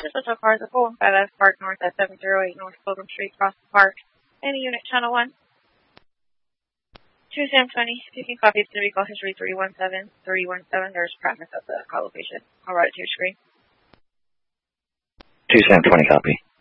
This is cars at 415 Park North at 708 North Pilgrim Street, Cross the Park. Any unit, channel 1. 2 Sam 20. Speaking copy, it's going to be call history 317. There's practice at the call location. I'll write it to your screen. 2 Sam 20 copy.